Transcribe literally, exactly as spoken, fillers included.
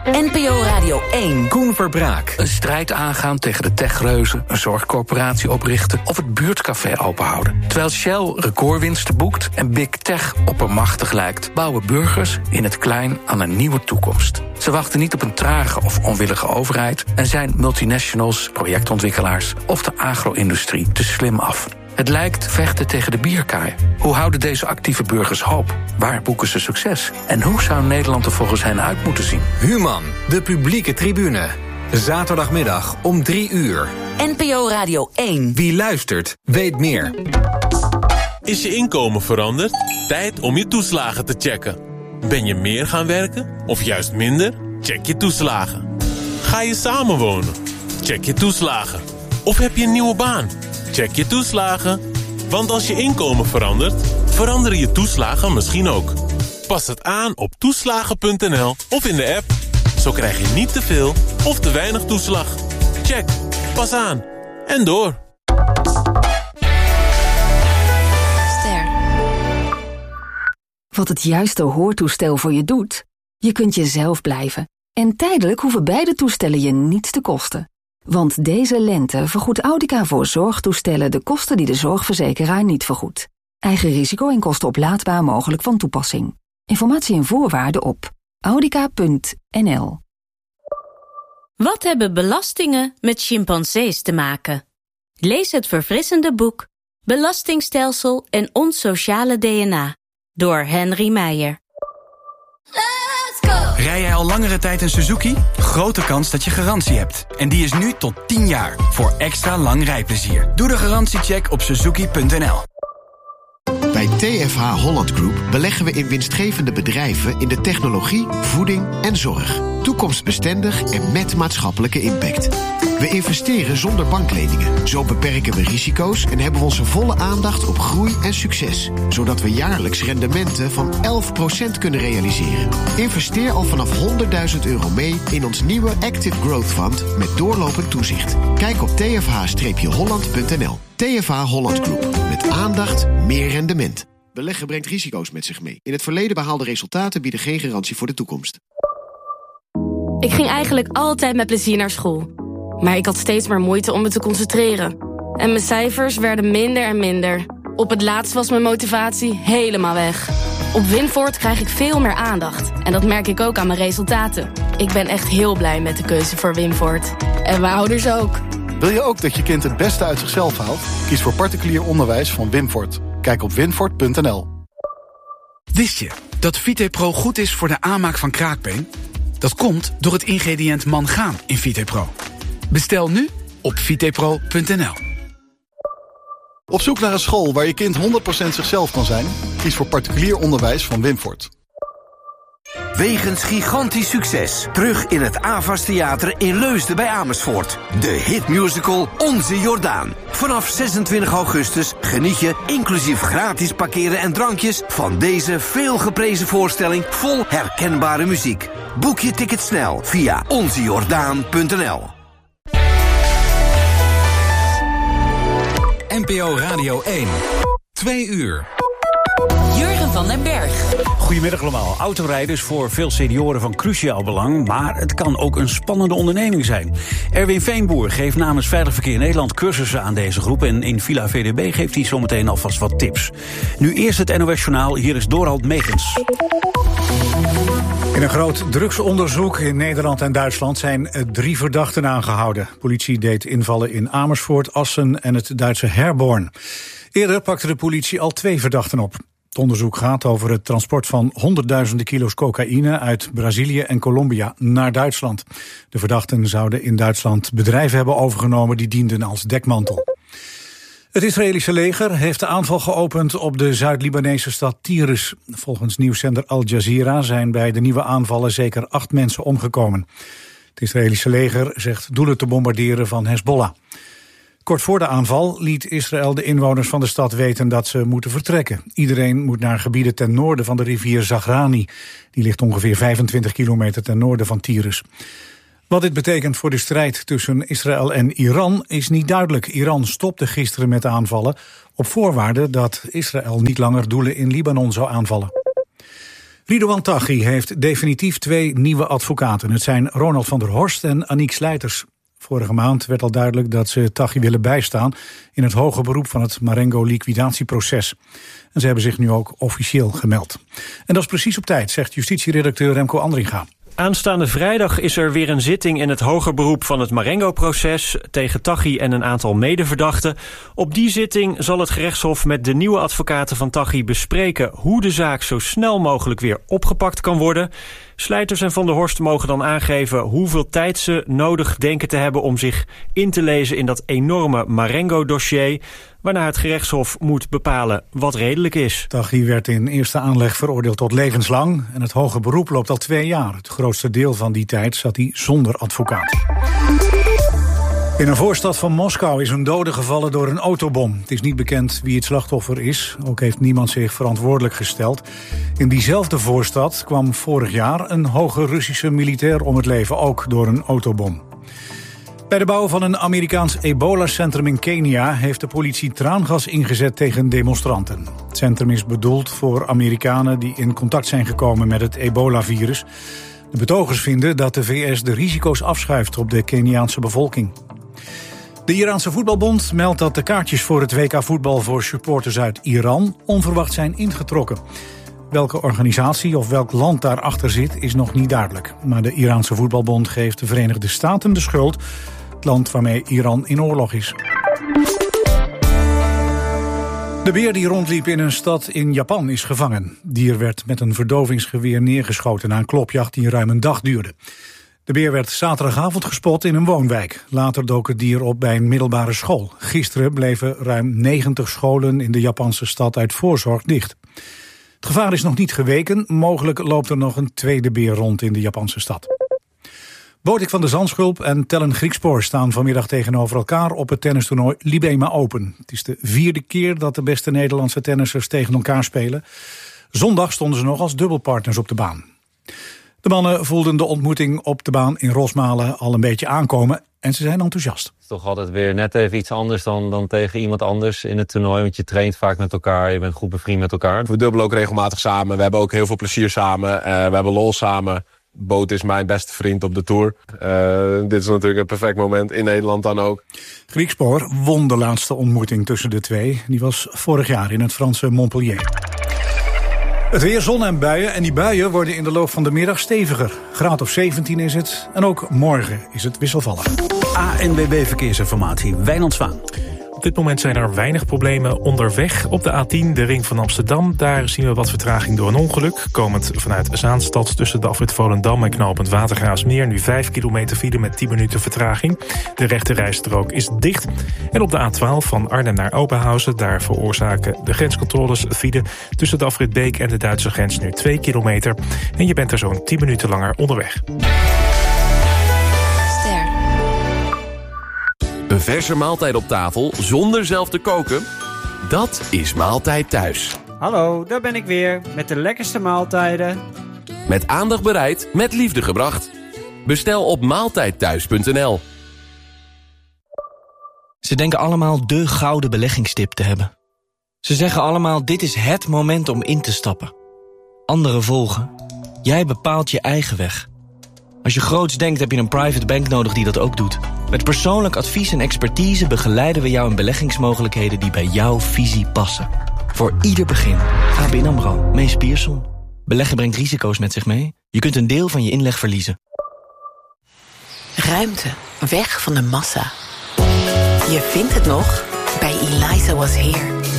N P O Radio één. Koen Verbraak. Een strijd aangaan tegen de techreuzen, een zorgcorporatie oprichten of het buurtcafé openhouden. Terwijl Shell recordwinsten boekt en Big Tech oppermachtig lijkt, bouwen burgers in het klein aan een nieuwe toekomst. Ze wachten niet op een trage of onwillige overheid en zijn multinationals, projectontwikkelaars of de agro-industrie te slim af. Het lijkt vechten tegen de bierkaai. Hoe houden deze actieve burgers hoop? Waar boeken ze succes? En hoe zou Nederland er volgens hen uit moeten zien? Human, de publieke tribune. Zaterdagmiddag om drie uur. N P O Radio één. Wie luistert, weet meer. Is je inkomen veranderd? Tijd om je toeslagen te checken. Ben je meer gaan werken of juist minder? Check je toeslagen. Ga je samenwonen? Check je toeslagen. Of heb je een nieuwe baan? Check je toeslagen. Want als je inkomen verandert, veranderen je toeslagen misschien ook. Pas het aan op toeslagen punt n l of in de app. Zo krijg je niet te veel of te weinig toeslag. Check. Pas aan. En door. Ster. Wat het juiste hoortoestel voor je doet? Je kunt jezelf blijven. En tijdelijk hoeven beide toestellen je niets te kosten. Want deze lente vergoedt Audica voor zorgtoestellen de kosten die de zorgverzekeraar niet vergoedt. Eigen risico en kosten oplaadbaar mogelijk van toepassing. Informatie en voorwaarden op audica punt n l. Wat hebben belastingen met chimpansees te maken? Lees het verfrissende boek Belastingstelsel en ons sociale D N A door Henry Meijer. Rij jij al langere tijd een Suzuki? Grote kans dat je garantie hebt. En die is nu tot tien jaar, voor extra lang rijplezier. Doe de garantiecheck op suzuki punt n l. Bij T F H Holland Group beleggen we in winstgevende bedrijven in de technologie, voeding en zorg. Toekomstbestendig en met maatschappelijke impact. We investeren zonder bankleningen. Zo beperken we risico's en hebben we onze volle aandacht op groei en succes. Zodat we jaarlijks rendementen van elf procent kunnen realiseren. Investeer al vanaf honderdduizend euro mee in ons nieuwe Active Growth Fund met doorlopend toezicht. Kijk op t f h holland punt n l. T F H Holland Group. Met aandacht, meer rendement. Beleggen brengt risico's met zich mee. In het verleden behaalde resultaten bieden geen garantie voor de toekomst. Ik ging eigenlijk altijd met plezier naar school. Maar ik had steeds maar moeite om me te concentreren. En mijn cijfers werden minder en minder. Op het laatst was mijn motivatie helemaal weg. Op Winvoort krijg ik veel meer aandacht. En dat merk ik ook aan mijn resultaten. Ik ben echt heel blij met de keuze voor Winvoort. En mijn ouders ook. Wil je ook dat je kind het beste uit zichzelf haalt? Kies voor particulier onderwijs van Winvoort. Kijk op winvoort punt n l. Wist je dat VitePro goed is voor de aanmaak van kraakbeen? Dat komt door het ingrediënt mangaan in VitePro. Bestel nu op vitepro punt n l. Op zoek naar een school waar je kind honderd procent zichzelf kan zijn? Kies voor particulier onderwijs van Winvoort. Wegens gigantisch succes. Terug in het Avas Theater in Leusden bij Amersfoort. De hitmusical Onze Jordaan. Vanaf zesentwintig augustus geniet je, inclusief gratis parkeren en drankjes, van deze veelgeprezen voorstelling vol herkenbare muziek. Boek je ticket snel via onze jordaan punt n l. N P O Radio één. Twee uur. Jurgen van den Berg. Goedemiddag allemaal. Autorijden is voor veel senioren van cruciaal belang, maar het kan ook een spannende onderneming zijn. Erwin Veenboer geeft namens Veilig Verkeer Nederland cursussen aan deze groep en in Villa V D B geeft hij zometeen alvast wat tips. Nu eerst het N O S Journaal, hier is Dorald Megens. In een groot drugsonderzoek in Nederland en Duitsland zijn drie verdachten aangehouden. Politie deed invallen in Amersfoort, Assen en het Duitse Herborn. Eerder pakte de politie al twee verdachten op. Het onderzoek gaat over het transport van honderdduizenden kilo's cocaïne uit Brazilië en Colombia naar Duitsland. De verdachten zouden in Duitsland bedrijven hebben overgenomen die dienden als dekmantel. Het Israëlische leger heeft de aanval geopend op de Zuid-Libanese stad Tyrus. Volgens nieuwszender Al Jazeera zijn bij de nieuwe aanvallen zeker acht mensen omgekomen. Het Israëlische leger zegt doelen te bombarderen van Hezbollah. Kort voor de aanval liet Israël de inwoners van de stad weten dat ze moeten vertrekken. Iedereen moet naar gebieden ten noorden van de rivier Zagrani. Die ligt ongeveer vijfentwintig kilometer ten noorden van Tyrus. Wat dit betekent voor de strijd tussen Israël en Iran is niet duidelijk. Iran stopte gisteren met de aanvallen op voorwaarde dat Israël niet langer doelen in Libanon zou aanvallen. Ridouan Taghi heeft definitief twee nieuwe advocaten. Het zijn Ronald van der Horst en Aniek Slijters. Vorige maand werd al duidelijk dat ze Taghi willen bijstaan in het hoger beroep van het Marengo-liquidatieproces. En ze hebben zich nu ook officieel gemeld. En dat is precies op tijd, zegt justitieredacteur Remco Andringa. Aanstaande vrijdag is er weer een zitting in het hoger beroep van het Marengo-proces tegen Taghi en een aantal medeverdachten. Op die zitting zal het gerechtshof met de nieuwe advocaten van Taghi bespreken hoe de zaak zo snel mogelijk weer opgepakt kan worden. Slijters en Van der Horst mogen dan aangeven hoeveel tijd ze nodig denken te hebben om zich in te lezen in dat enorme Marengo-dossier, waarna het gerechtshof moet bepalen wat redelijk is. Taghi werd in eerste aanleg veroordeeld tot levenslang en het hoger beroep loopt al twee jaar. Het grootste deel van die tijd zat hij zonder advocaat. In een voorstad van Moskou is een dode gevallen door een autobom. Het is niet bekend wie het slachtoffer is. Ook heeft niemand zich verantwoordelijk gesteld. In diezelfde voorstad kwam vorig jaar een hoge Russische militair om het leven, ook door een autobom. Bij de bouw van een Amerikaans ebola-centrum in Kenia heeft de politie traangas ingezet tegen demonstranten. Het centrum is bedoeld voor Amerikanen die in contact zijn gekomen met het ebola-virus. De betogers vinden dat de V S de risico's afschuift op de Keniaanse bevolking. De Iraanse voetbalbond meldt dat de kaartjes voor het W K voetbal voor supporters uit Iran onverwacht zijn ingetrokken. Welke organisatie of welk land daarachter zit is nog niet duidelijk. Maar de Iraanse voetbalbond geeft de Verenigde Staten de schuld, het land waarmee Iran in oorlog is. De beer die rondliep in een stad in Japan is gevangen. Het dier werd met een verdovingsgeweer neergeschoten na een klopjacht die ruim een dag duurde. De beer werd zaterdagavond gespot in een woonwijk. Later dook het dier op bij een middelbare school. Gisteren bleven ruim negentig scholen in de Japanse stad uit voorzorg dicht. Het gevaar is nog niet geweken. Mogelijk loopt er nog een tweede beer rond in de Japanse stad. Botik van de Zandschulp en Tellen Griekspoor staan vanmiddag tegenover elkaar op het tennistoernooi Libema Open. Het is de vierde keer dat de beste Nederlandse tennissers tegen elkaar spelen. Zondag stonden ze nog als dubbelpartners op de baan. De mannen voelden de ontmoeting op de baan in Rosmalen al een beetje aankomen en ze zijn enthousiast. Het is toch altijd weer net even iets anders dan, dan tegen iemand anders in het toernooi. Want je traint vaak met elkaar, je bent goed bevriend met elkaar. We dubbelen ook regelmatig samen. We hebben ook heel veel plezier samen. Uh, we hebben lol samen. Boot is mijn beste vriend op de Tour. Uh, dit is natuurlijk een perfect moment, in Nederland dan ook. Griekspoor won de laatste ontmoeting tussen de twee. Die was vorig jaar in het Franse Montpellier. Het weer, zon en buien. En die buien worden in de loop van de middag steviger. Graad of zeventien is het. En ook morgen is het wisselvallig. A N W B Verkeersinformatie, Wijnand Zwaan. Op dit moment zijn er weinig problemen onderweg. Op de A tien, de ring van Amsterdam, daar zien we wat vertraging door een ongeluk. Komend vanuit Zaanstad tussen de afrit Volendam en knooppunt Watergraafsmeer. Nu vijf kilometer file met tien minuten vertraging. De rechte rijstrook is dicht. En op de A twaalf van Arnhem naar Oberhausen, daar veroorzaken de grenscontroles file tussen de afrit Beek en de Duitse grens nu twee kilometer. En je bent er zo'n tien minuten langer onderweg. Een verse maaltijd op tafel zonder zelf te koken? Dat is Maaltijd Thuis. Hallo, daar ben ik weer met de lekkerste maaltijden. Met aandacht bereid, met liefde gebracht. Bestel op maaltijdthuis punt n l. Ze denken allemaal de gouden beleggingstip te hebben. Ze zeggen allemaal, dit is het moment om in te stappen. Anderen volgen. Jij bepaalt je eigen weg. Als je groots denkt, heb je een private bank nodig die dat ook doet. Met persoonlijk advies en expertise begeleiden we jou in beleggingsmogelijkheden die bij jouw visie passen. Voor ieder begin. A B N AMRO, Mees Pierson. Beleggen brengt risico's met zich mee. Je kunt een deel van je inleg verliezen. Ruimte, weg van de massa. Je vindt het nog bij Eliza Was Here.